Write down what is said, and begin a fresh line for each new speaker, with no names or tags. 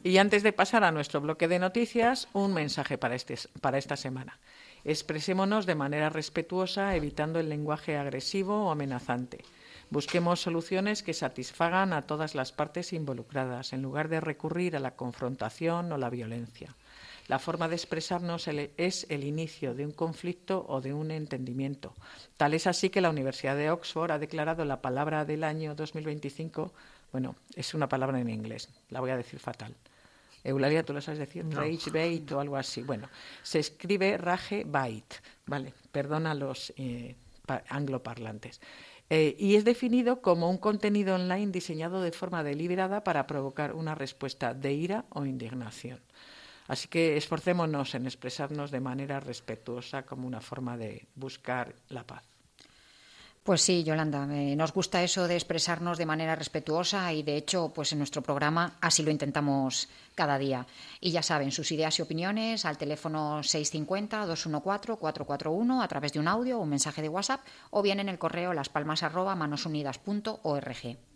Y antes de pasar a nuestro bloque de noticias, un mensaje para esta semana. Expresémonos de manera respetuosa, evitando el lenguaje agresivo o amenazante. Busquemos soluciones que satisfagan a todas las partes involucradas, en lugar de recurrir a la confrontación o la violencia. La forma de expresarnos es el inicio de un conflicto o de un entendimiento. Tal es así que la Universidad de Oxford ha declarado la palabra del año 2025, bueno, es una palabra en inglés, la voy a decir fatal. Eulalia, ¿tú lo sabes decir? No. Rage bait o algo así. Bueno, se escribe rage bait, ¿vale? Perdona a los angloparlantes. Y es definido como un contenido online diseñado de forma deliberada para provocar una respuesta de ira o indignación. Así que esforcémonos en expresarnos de manera respetuosa como una forma de buscar la paz.
Pues sí, Yolanda, nos gusta eso de expresarnos de manera respetuosa y, de hecho, pues en nuestro programa así lo intentamos cada día. Y ya saben, sus ideas y opiniones al teléfono 650-214-441 a través de un audio o un mensaje de WhatsApp o bien en el correo laspalmas@manosunidas.org.